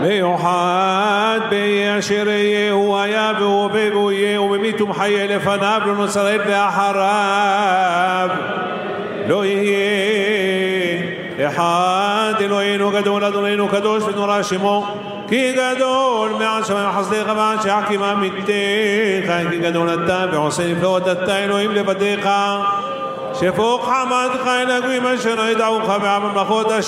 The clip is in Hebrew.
מיוחד באשר יהיה הוא היה והווה והוא יהיה ובמיתום חיה לפניו לא נוצרת ואחריו לא יהיה אחד אלוהינו גדול אדוננו קדוש ונורא שמו כי גדול מעל שמיים חסדיך ועד שהקים אמיתך כי גדול אתה ועושה נפלאות אתה אלוהים לבדיך שפוך חמדך אל הגויים אשר לא ידעוך והממלכות